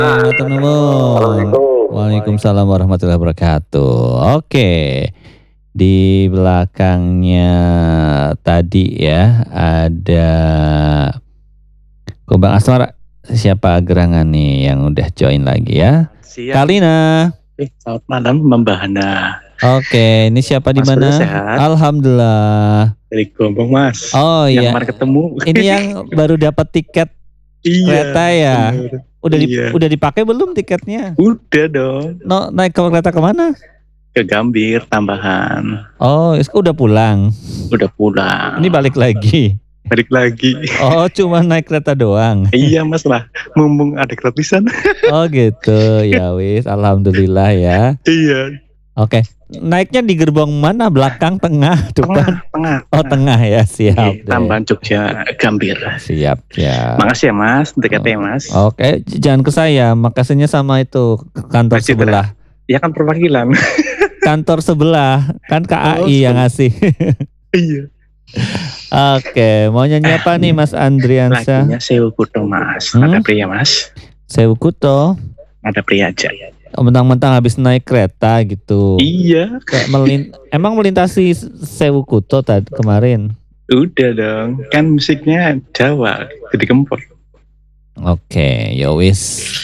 Matur nuwun. Waalaikumsalam warahmatullahi wabarakatuh. Oke, di belakangnya tadi ya ada Kumbang Asmara. Siapa gerangan nih yang udah join lagi ya? Siap. Kalina. Selamat malam Mbak Hana. Oke, ini siapa di Mas mana? Bro sehat? Alhamdulillah. Dari Gombong Mas. Oh yang iya. kemarin ketemu. Ini yang baru dapat tiket kereta ya? Bener. Udah dipakai belum tiketnya? Udah dong. Naik kereta kemana? Ke Gambir tambahan. Oh, udah pulang. Udah pulang. Ini balik lagi. Balik lagi. Oh, cuma naik kereta doang. Iya Mas lah, mumpung ada gratisan. Oh gitu, ya wis, alhamdulillah ya. Iya. Oke, naiknya di gerbong mana? Belakang, tengah, depan? Tengah. Oh tengah ya, siap. Tambahan Jogja Gambir. Siap ya. Makasih ya Mas, dekatnya Mas. Oke, jangan ke saya, makasihnya sama itu kantor Masih sebelah. Ya kan perwakilan. Kantor sebelah, kan KAI yang ngasih. Iya. Oke, mau nyanyi apa nih Mas Andriansa? Lagunya Sewu Kuto Mas. Ada pria Mas. Sewu Kuto. Ada pria aja. Mentang-mentang habis naik kereta gitu. Iya. Kayak emang melintasi Sewu Kuto tadi kemarin. Udah dong, kan musiknya Jawa, jadi kempor. Oke, yowis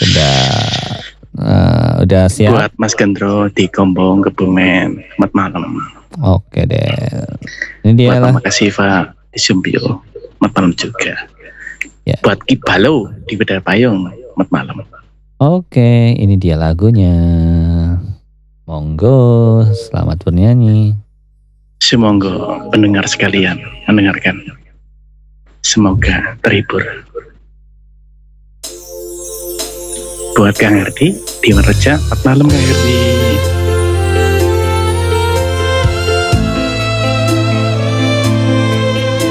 udah siap. Buat Mas Gendro di Gombong Kebumen, selamat malam. Oke deh. Ini dia lah. Terima kasih Pak di Sumbio, selamat malam juga. Ya. Buat Kibalo di Bedar Payung, selamat malam. Oke, ini dia lagunya. Monggo, selamat bernyanyi. Semoga pendengar sekalian mendengarkan. Semoga terhibur. Buat Kang Herdi di Mereja, selamat malam Kang Herdi.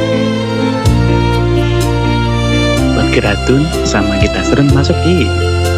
Buat Geratun sama kita sering masuk di